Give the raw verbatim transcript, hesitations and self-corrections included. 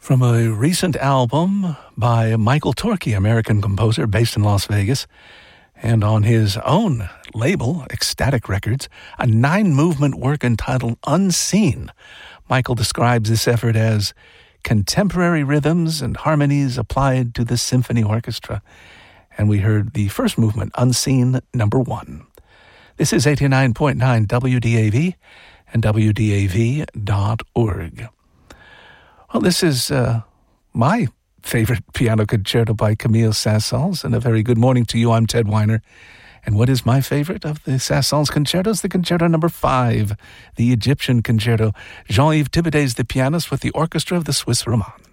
From a recent album by Michael Torke, American composer based in Las Vegas, and on his own label, Ecstatic Records, a nine-movement work entitled Unseen. Michael describes this effort as contemporary rhythms and harmonies applied to the symphony orchestra. And we heard the first movement, Unseen, number one. This is eighty-nine point nine W D A V and W D A V dot org. Well, this is uh, my favorite piano concerto by Camille Saint-Saëns, and a very good morning to you. I'm Ted Weiner. And what is my favorite of the Saint-Saëns concertos? The concerto number five, the Egyptian concerto. Jean-Yves Thibaudet is the pianist with the orchestra of the Swiss Romande.